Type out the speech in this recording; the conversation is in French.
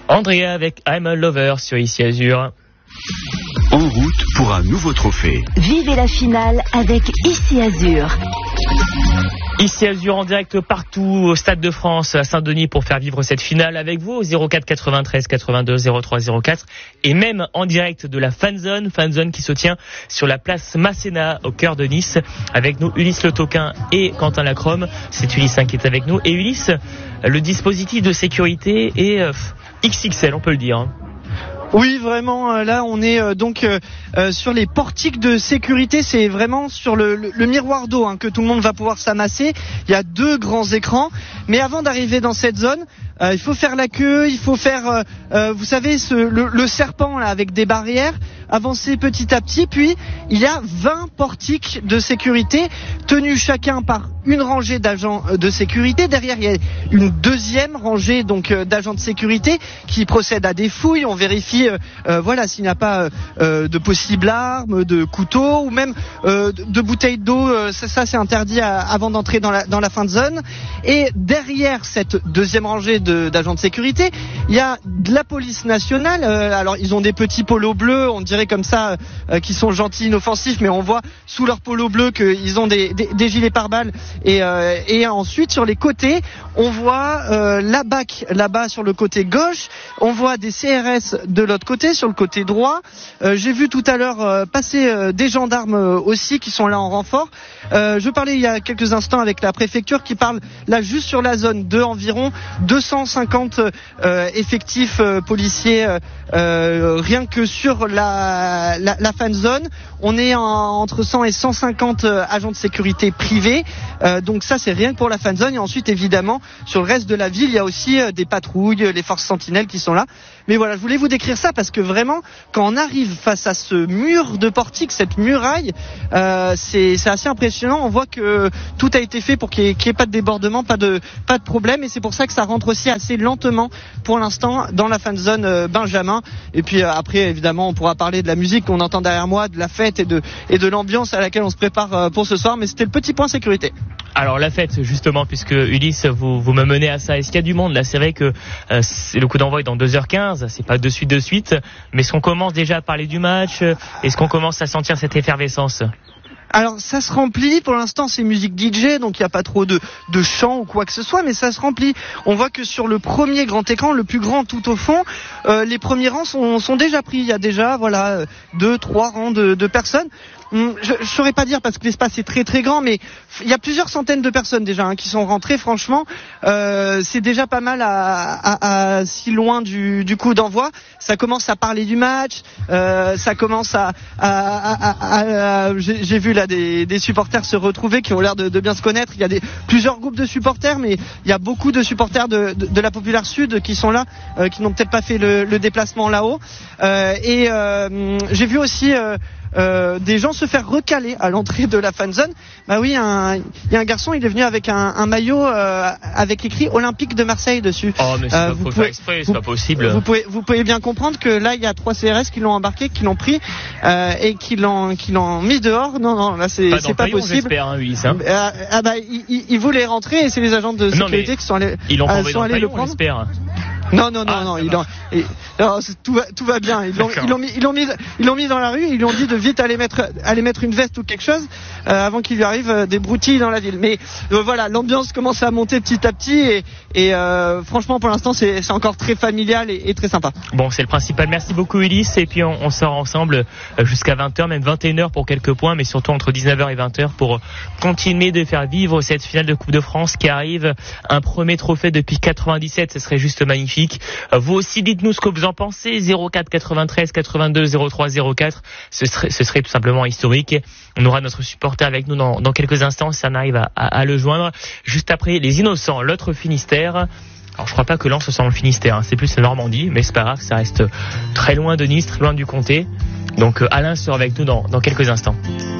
Andrea avec I'm a Lover sur Ici Azur. En route pour un nouveau trophée. Vivez la finale avec Ici Azur. Ici Azur en direct partout au Stade de France à Saint-Denis pour faire vivre cette finale avec vous au 04 93 82 03 04 et même en direct de la Fanzone qui se tient sur la place Masséna au cœur de Nice avec nous Ulysse Le Toquin et Quentin Lacrome. C'est Ulysse qui est avec nous et Ulysse, le dispositif de sécurité est XXL, on peut le dire. Oui, vraiment, là on est donc sur les portiques de sécurité, c'est vraiment sur le miroir d'eau que tout le monde va pouvoir s'amasser. Il y a 2 grands écrans, mais avant d'arriver dans cette zone, il faut faire la queue, il faut faire, vous savez, le serpent là avec des barrières, avancer petit à petit, puis il y a 20 portiques de sécurité tenus chacun par une rangée d'agents de sécurité. Derrière, il y a une deuxième rangée donc d'agents de sécurité qui procèdent à des fouilles. On vérifie s'il n'y a pas de possibles armes, de couteaux ou même de bouteilles d'eau. Ça c'est interdit avant d'entrer dans la fin de zone. Et derrière cette deuxième rangée d'agents de sécurité, il y a de la police nationale. Alors ils ont des petits polos bleus, on dirait comme ça, qui sont gentils, inoffensifs, mais on voit sous leur polo bleu qu'ils ont des gilets pare-balles. Et ensuite sur les côtés, on voit la BAC là-bas sur le côté gauche, on voit des CRS de l'autre côté, sur le côté droit. J'ai vu tout à l'heure passer des gendarmes aussi qui sont là en renfort. Je parlais il y a quelques instants avec la préfecture qui parle là juste sur la zone de environ 250 effectifs policiers rien que sur la fan zone. On est entre 100 et 150 agents de sécurité privés. Donc ça c'est rien que pour la fan zone. Et ensuite évidemment sur le reste de la ville il y a aussi des patrouilles, les forces sentinelles qui sont là. Mais voilà, je voulais vous décrire ça parce que vraiment quand on arrive face à ce mur de portique, cette muraille, c'est assez impressionnant. On voit que tout a été fait pour qu'il n'y ait pas de débordement, pas de problème, et c'est pour ça que ça rentre aussi assez lentement pour l'instant dans la fan zone Benjamin. Et puis après évidemment on pourra parler de la musique qu'on entend derrière moi, de la fête et de l'ambiance à laquelle on se prépare pour ce soir, mais c'était le petit point sécurité. Alors la fête justement, puisque Ulysse vous me menez à ça, est-ce qu'il y a du monde là? C'est vrai que le coup d'envoi est dans 2h15, c'est pas de suite, mais est-ce qu'on commence déjà à parler du match? Est-ce qu'on commence à sentir cette effervescence? Alors ça se remplit, pour l'instant c'est musique DJ, donc il n'y a pas trop de chant ou quoi que ce soit, mais ça se remplit. On voit que sur le premier grand écran, le plus grand tout au fond, les premiers rangs sont déjà pris. Il y a déjà 2-3 rangs de personnes. Je saurais pas dire parce que l'espace est très très grand, mais il y a plusieurs centaines de personnes déjà qui sont rentrées. Franchement, c'est déjà pas mal à si loin du coup d'envoi. Ça commence à parler du match, ça commence j'ai vu là des supporters se retrouver qui ont l'air de bien se connaître. Il y a plusieurs groupes de supporters, mais il y a beaucoup de supporters de la Populaire Sud qui sont là, qui n'ont peut-être pas fait le déplacement là-haut. J'ai vu aussi des gens se faire recaler à l'entrée de la fan zone. Bah oui, il y a un garçon, il est venu avec un maillot avec écrit Olympique de Marseille dessus. Oh mais c'est pas faire exprès, c'est pas possible. Vous pouvez bien comprendre que là il y a 3 CRS qui l'ont embarqué, qui l'ont pris et qui l'ont mis dehors. Non, là c'est pas possible. J'espère, Ulysse. Ils voulaient rentrer et c'est les agents de sécurité qui sont allés le prendre. J'espère. Non, tout va bien. Ils l'ont mis dans la rue. Ils lui ont dit de vite aller mettre une veste ou quelque chose avant qu'il lui arrive des broutilles dans la ville. Mais voilà, l'ambiance commence à monter petit à petit et franchement pour l'instant c'est encore très familial et très sympa. Bon, c'est le principal. Merci beaucoup Ulysse, et puis on sort ensemble jusqu'à 20h, même 21h pour quelques points, mais surtout entre 19h et 20h pour continuer de faire vivre cette finale de Coupe de France qui arrive. Un premier trophée depuis 97, ce serait juste magnifique. Vous aussi dites-nous ce que vous en pensez. 04 93 82 03 04. Ce serait tout simplement historique. On aura notre supporter avec nous dans quelques instants si on arrive à le joindre. Juste après les Innocents, l'autre Finistère. Alors je crois pas que Lens soit dans le Finistère, c'est plus la Normandie, mais c'est pas grave, ça reste très loin de Nice, très loin du comté. Donc Alain sera avec nous dans quelques instants.